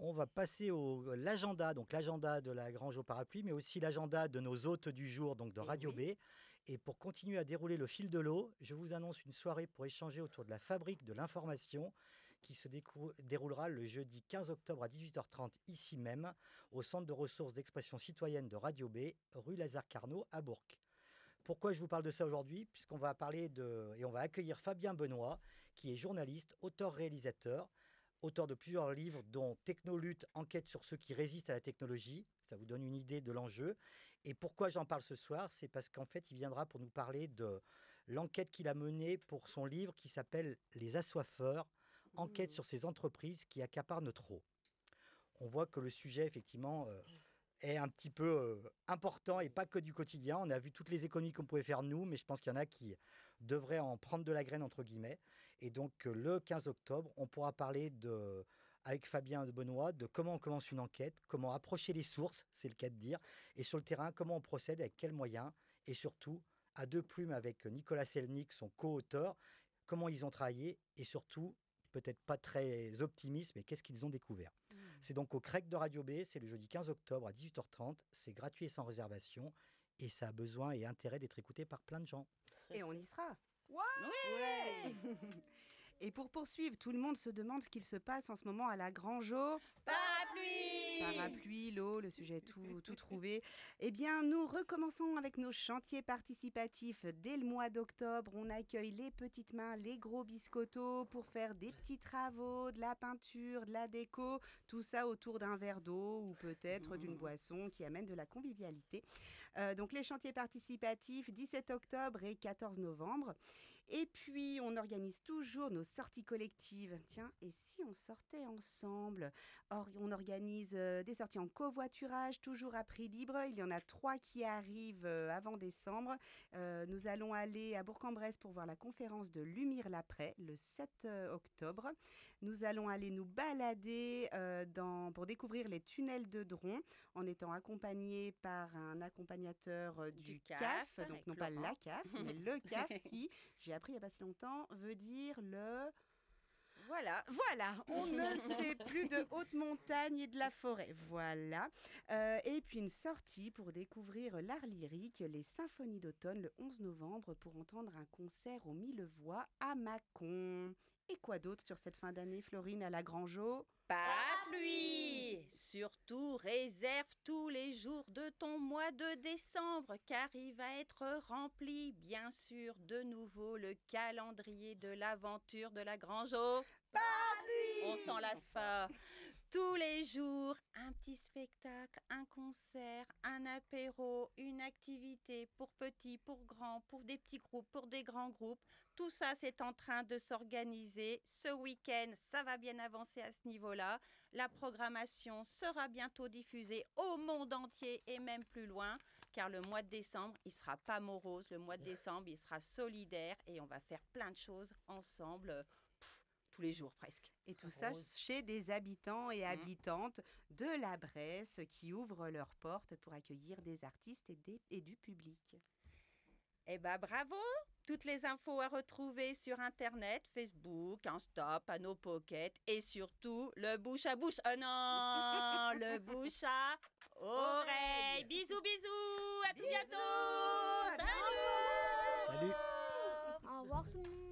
On va passer à l'agenda, donc l'agenda de la Grange au Parapluie, mais aussi l'agenda de nos hôtes du jour, donc de Radio B. Et pour continuer à dérouler le fil de l'eau, je vous annonce une soirée pour échanger autour de la fabrique de l'information qui se déroulera le jeudi 15 octobre à 18h30 ici même, au Centre de ressources d'expression citoyenne de Radio B, rue Lazare Carnot à Bourg. Pourquoi je vous parle de ça aujourd'hui? Puisqu'on va parler et on va accueillir Fabien Benoît, qui est journaliste, auteur-réalisateur, auteur de plusieurs livres, dont Technolutte, enquête sur ceux qui résistent à la technologie. Ça vous donne une idée de l'enjeu. Et pourquoi j'en parle ce soir? C'est parce qu'en fait, il viendra pour nous parler de l'enquête qu'il a menée pour son livre qui s'appelle Les Assoiffeurs, enquête sur ces entreprises qui accaparent notre eau. On voit que le sujet, effectivement, est un petit peu important et pas que du quotidien. On a vu toutes les économies qu'on pouvait faire nous, mais je pense qu'il y en a qui devraient en prendre de la graine, entre guillemets. Et donc, le 15 octobre, on pourra parler avec Fabien Benoît de comment on commence une enquête, comment approcher les sources, c'est le cas de dire, et sur le terrain, comment on procède, avec quels moyens, et surtout, à deux plumes avec Nicolas Selnik, son co-auteur, comment ils ont travaillé, et surtout, peut-être pas très optimistes, mais qu'est-ce qu'ils ont découvert. C'est donc au CREC de Radio B, c'est le jeudi 15 octobre à 18h30, c'est gratuit et sans réservation, et ça a besoin et intérêt d'être écouté par plein de gens. Et on y sera. Ouais. Et pour poursuivre, tout le monde se demande ce qu'il se passe en ce moment à la Grange au Parapluie. Parapluie, l'eau, le sujet tout trouvé. Eh bien, nous recommençons avec nos chantiers participatifs. Dès le mois d'octobre, on accueille les petites mains, les gros biscottos pour faire des petits travaux, de la peinture, de la déco, tout ça autour d'un verre d'eau ou peut-être d'une boisson qui amène de la convivialité. Donc les chantiers participatifs, 17 octobre et 14 novembre. Et puis, on organise toujours nos sorties collectives. Tiens, et si on sortait ensemble? On organise des sorties en covoiturage, toujours à prix libre. Il y en a 3 qui arrivent avant décembre. Nous allons aller à Bourg-en-Bresse pour voir la conférence de Lumire-Laprès le 7 octobre. Nous allons aller nous balader pour découvrir les tunnels de Dron en étant accompagnés par un accompagnateur du CAF. Donc non pas la CAF, mais le CAF qui, j'ai appris il n'y a pas si longtemps, veut dire le... Voilà, on ne sait plus de haute montagne et de la forêt. Voilà. Et puis une sortie pour découvrir l'art lyrique, les symphonies d'automne le 11 novembre pour entendre un concert aux 1000 voix à Mâcon. Et quoi d'autre sur cette fin d'année, Florine, à la Grangeau? Parapluie. Surtout réserve tous les jours de ton mois de décembre car il va être rempli, bien sûr, de nouveau le calendrier de l'aventure de la Grange au Parapluie. On s'en lasse pas. Tous les jours, un petit spectacle, un concert, un apéro, une activité pour petits, pour grands, pour des petits groupes, pour des grands groupes. Tout ça, c'est en train de s'organiser. Ce week-end, ça va bien avancer à ce niveau-là. La programmation sera bientôt diffusée au monde entier et même plus loin, car le mois de décembre, il ne sera pas morose. Le mois de décembre, il sera solidaire et on va faire plein de choses ensemble. Tous les jours presque. Et tout ça chez des habitants et habitantes de la Bresse qui ouvrent leurs portes pour accueillir des artistes et du public. Eh bien, bravo! Toutes les infos à retrouver sur Internet, Facebook, Insta, Panneau Pocket et surtout le bouche à bouche. Oh non! Le bouche à oreille. Bisous, bisous! À tout bientôt! Salut! Salut! Au revoir tout le monde.